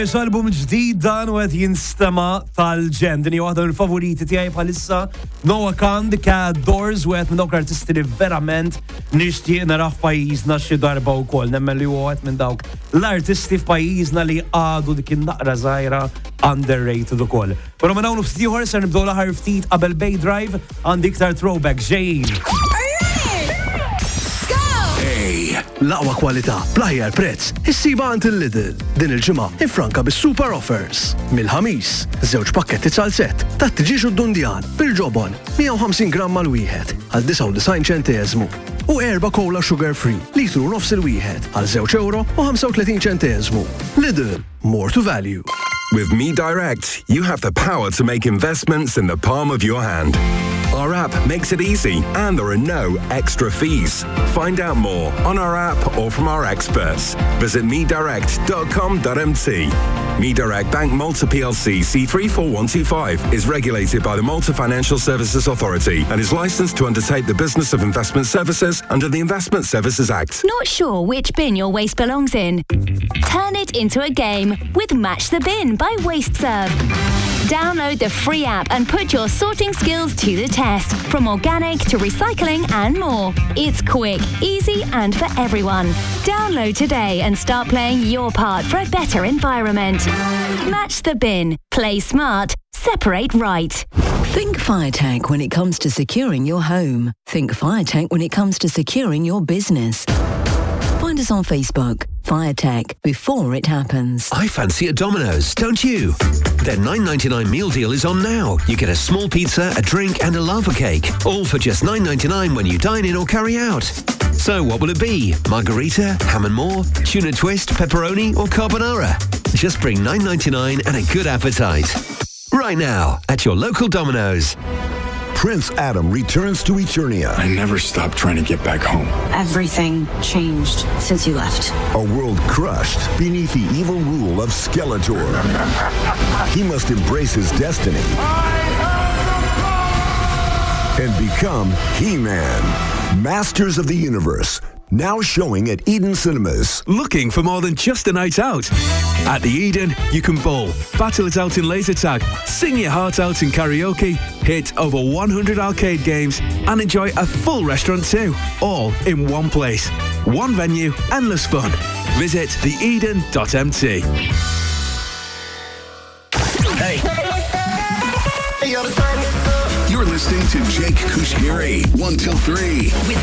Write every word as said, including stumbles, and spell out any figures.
Album ġdid dan u għed jinstema tal-ġen. Dini waħda l-favoriti tijaj bħalissa. Noah Khan, The Cat Doors, u għed minn dawk artisti li verament nishtiq naraħ f'pajjiżna xi darba u koll. Nemmen li u għed minn dawk l-artisti f'pajjiżna li għadu dik in-naqra żgħira underrated u koll. Pero minn hawn ftit ieħor ser nibdew l-aħħar ftit qabel Bay Drive għandi iktar throwback Jane. L-aqwa kwalità, bl-aħjar prezz, issiba għand il-Lidl. Din il-ġimgħa infranka bis-super offers. Mill-ħamis, żewġ pakketti salsett ta' tġiex u d-dundjan bil-ġobon mija u ħamsin gramm mal-wieħed għal disa' u design ċenteżmu. U erba' cola sugar free litru nofs il-wieħed għal żewġ euro u ħamsa u tletin ċenteżmu. Lidl, more to value. With MeDirect, you have the power to make investments in the palm of your hand. Our app makes it easy and there are no extra fees. Find out more on our app or from our experts. Visit me direct dot com dot m t. MeDirect Bank Malta P L C C three four one two five is regulated by the Malta Financial Services Authority and is licensed to undertake the business of investment services under the Investment Services Act. Not sure which bin your waste belongs in? Turn it into a game with Match the Bin by WasteServe. Download the free app and put your sorting skills to the test, from organic to recycling and more. It's quick, easy and for everyone. Download today and start playing your part for a better environment. Match the Bin. Play smart. Separate right. Think FireTech when it comes to securing your home. Think FireTech when it comes to securing your business. Find us on Facebook. FireTech, before it happens. I fancy a Domino's, don't you? Their nine ninety-nine meal deal is on now. You get a small pizza, a drink and a lava cake, all for just nine ninety-nine when you dine in or carry out. So what will it be? Margarita, ham and more, tuna twist, pepperoni or carbonara? Just bring nine ninety-nine and a good appetite. Right now, at your local Domino's. Prince Adam returns to Eternia. I never stopped trying to get back home. Everything changed since you left. A world crushed beneath the evil rule of Skeletor. He must embrace his destiny and become He-Man. Masters of the Universe. Now showing at Eden Cinemas. Looking for more than just a night out? At the Eden, you can bowl, battle it out in laser tag, sing your heart out in karaoke, hit over one hundred arcade games, and enjoy a full restaurant too, all in one place. One venue, endless fun. Visit the eden dot m t. Hey. You're listening to Jake Kushgiri, one two three.